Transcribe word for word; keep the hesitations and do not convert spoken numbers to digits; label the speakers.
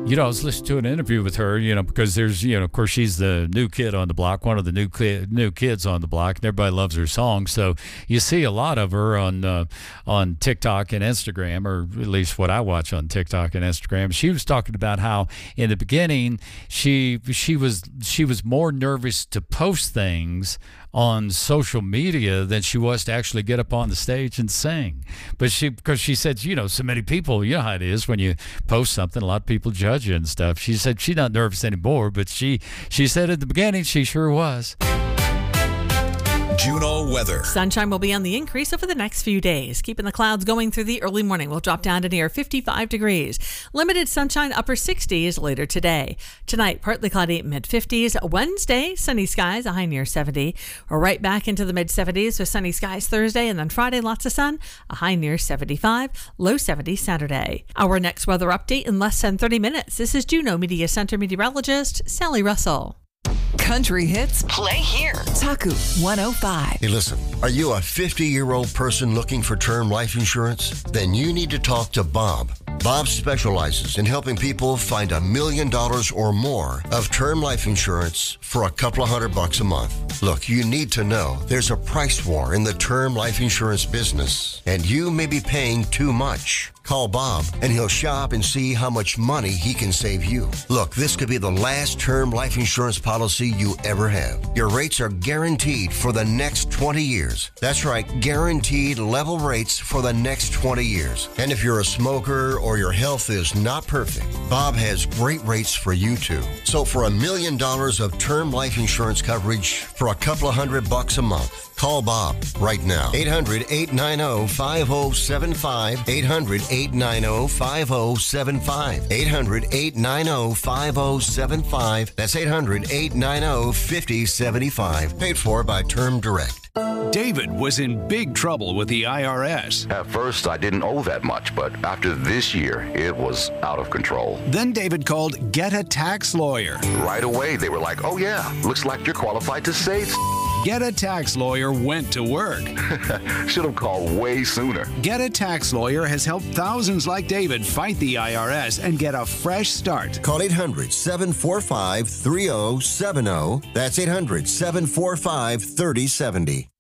Speaker 1: You know, I was listening to an interview with her, you know, because there's, you know, of course, she's the new kid on the block, one of the new ki- new kids on the block, and everybody loves her song. So you see a lot of her on uh, on TikTok and Instagram, or at least what I watch on TikTok and Instagram. She was talking about how in the beginning she she was she was more nervous to post things on social media than she was to actually get up on the stage and sing. But she, because she said, you know, so many people, you know how it is when you post something, a lot of people judge you and stuff. She said she's not nervous anymore, but she, she said at the beginning she sure was.
Speaker 2: Juneau weather.
Speaker 3: Sunshine will be on the increase over the next few days. Keeping the clouds going through the early morning. We'll drop down to near fifty-five degrees. Limited sunshine, upper sixties later today. Tonight, partly cloudy, mid fifties. Wednesday, sunny skies, a high near seventy. We're right back into the mid seventies with sunny skies Thursday, and then Friday, lots of sun, a high near seventy-five, low seventy Saturday. Our next weather update in less than thirty minutes. This is Juneau Media Center meteorologist Sally Russell.
Speaker 4: Country hits, play here. Taku one oh five.
Speaker 5: Hey, listen, are you a fifty-year-old person looking for term life insurance? Then you need to talk to Bob. Bob specializes in helping people find a million dollars or more of term life insurance for a couple of hundred bucks a month. Look, you need to know there's a price war in the term life insurance business, and you may be paying too much. Call Bob, and he'll shop and see how much money he can save you. Look, this could be the last term life insurance policy you ever have. Your rates are guaranteed for the next twenty years. That's right, guaranteed level rates for the next twenty years. And if you're a smoker or your health is not perfect, Bob has great rates for you too. So for a million dollars of term life insurance coverage for a couple of hundred bucks a month, call Bob right now. eight hundred, eight nine zero, five zero seven five. eight hundred, eight nine zero, five zero seven five. eight hundred, eight nine zero, five zero seven five. That's eight hundred, eight nine zero, five zero seven five. Paid for by Term Direct.
Speaker 2: David was in big trouble with the I R S.
Speaker 6: At first, I didn't owe that much, but after this year, it was out of control.
Speaker 2: Then David called Get a Tax Lawyer.
Speaker 6: Right away, they were like, oh yeah, looks like you're qualified to save.
Speaker 2: Get a Tax Lawyer went to work.
Speaker 6: Should have called way sooner.
Speaker 2: Get a Tax Lawyer has helped thousands like David fight the I R S and get a fresh start.
Speaker 5: Call eight hundred, seven four five, three zero seven zero. That's eight hundred, seven four five, three zero seven zero.